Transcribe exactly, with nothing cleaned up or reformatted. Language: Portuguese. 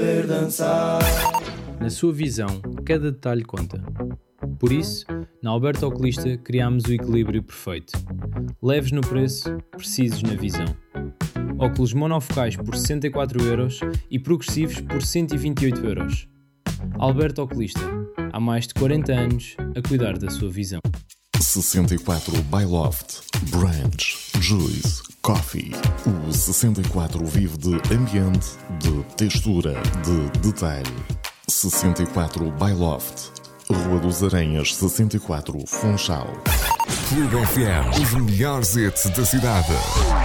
Na sua visão, cada detalhe conta. Por isso, na Alberto Oculista criámos o equilíbrio perfeito. Leves no preço, precisos na visão. Óculos monofocais por sessenta e quatro euros e progressivos por cento e vinte e oito euros. Alberto Oculista, há mais de quarenta anos a cuidar da sua visão. sessenta e quatro by Loft, Branch, Juice, Coffee. O sessenta e quatro vive de ambiente, de textura, de detalhe. sessenta e quatro by Loft, Rua dos Aranhas, sessenta e quatro, Funchal. Clube F M, os melhores hits da cidade.